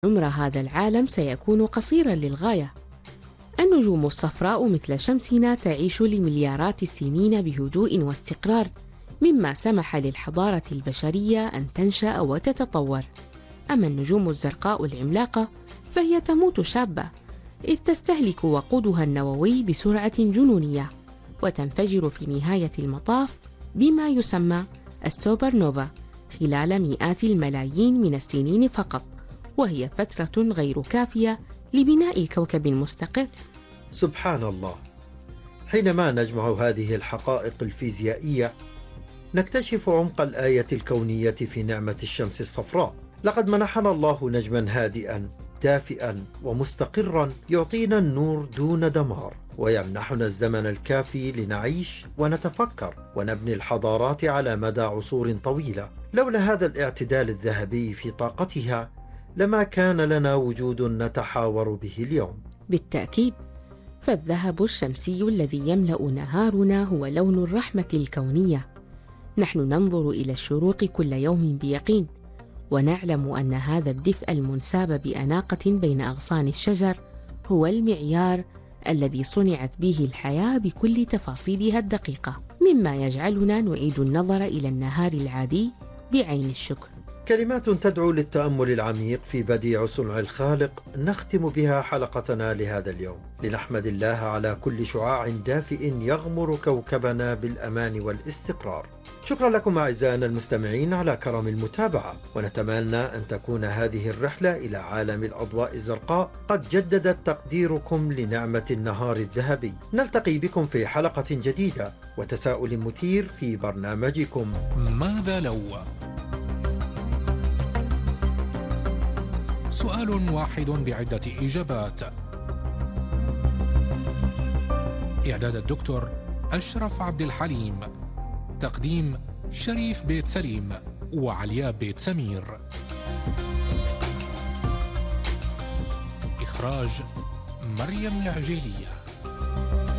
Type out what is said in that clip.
عمر هذا العالم سيكون قصيرا للغاية. النجوم الصفراء مثل شمسنا تعيش لمليارات السنين بهدوء واستقرار، مما سمح للحضارة البشرية أن تنشأ وتتطور. أما النجوم الزرقاء العملاقة فهي تموت شابة، إذ تستهلك وقودها النووي بسرعة جنونية، وتنفجر في نهاية المطاف بما يسمى السوبر نوفا خلال مئات الملايين من السنين فقط، وهي فترة غير كافية لبناء كوكب مستقر. سبحان الله، حينما نجمع هذه الحقائق الفيزيائية نكتشف عمق الآية الكونية في نعمة الشمس الصفراء. لقد منحنا الله نجما هادئا دافئا ومستقرا يعطينا النور دون دمار، ويمنحنا الزمن الكافي لنعيش ونتفكر ونبني الحضارات على مدى عصور طويلة. لولا هذا الاعتدال الذهبي في طاقتها لما كان لنا وجود نتحاور به اليوم. بالتأكيد، فالذهب الشمسي الذي يملأ نهارنا هو لون الرحمة الكونية. نحن ننظر إلى الشروق كل يوم بيقين، ونعلم أن هذا الدفء المنساب بأناقة بين أغصان الشجر هو المعيار الذي صنعت به الحياة بكل تفاصيلها الدقيقة، مما يجعلنا نعيد النظر إلى النهار العادي بعين الشكر. كلمات تدعو للتأمل العميق في بديع صنع الخالق نختم بها حلقتنا لهذا اليوم، لنحمد الله على كل شعاع دافئ يغمر كوكبنا بالأمان والاستقرار. شكرا لكم أعزائنا المستمعين على كرم المتابعة، ونتمنى أن تكون هذه الرحلة إلى عالم الأضواء الزرقاء قد جددت تقديركم لنعمة النهار الذهبي. نلتقي بكم في حلقة جديدة وتساؤل مثير في برنامجكم ماذا لو؟ سؤال واحد بعدة إجابات. إعداد الدكتور أشرف عبد الحليم، تقديم شريف بيت سليم وعلياء بيت سمير، إخراج مريم العجيلية.